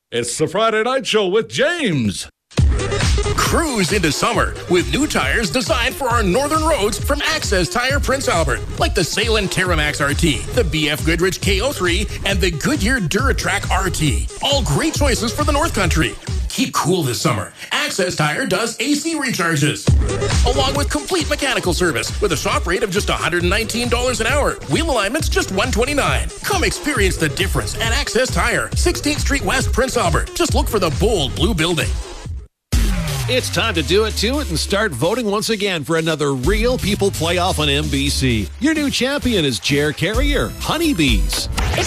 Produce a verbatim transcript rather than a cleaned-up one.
It's the Friday Night Show with James. Cruise into summer with new tires designed for our northern roads from Access Tire Prince Albert, like the Salem Terramax R T, the B F Goodrich K O three, and the Goodyear DuraTrack R T. All great choices for the North Country. Keep cool this summer. Access Tire does A C recharges, along with complete mechanical service with a shop rate of just one hundred nineteen dollars an hour. Wheel alignment's just one hundred twenty-nine dollars. Come experience the difference at Access Tire, sixteenth Street West, Prince Albert. Just look for the bold blue building. It's time to do it to it and start voting once again for another Real People playoff on N B C. Your new champion is Jer Carrier, Honeybees. It's